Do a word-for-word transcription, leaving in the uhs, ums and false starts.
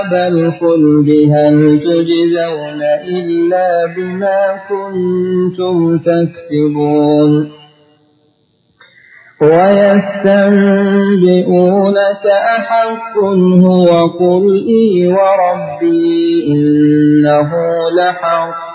الخلد هل تجزون إلا بما كنتم تكسبون ويستنبئونك أحق هو قل إي وربي إنه لحق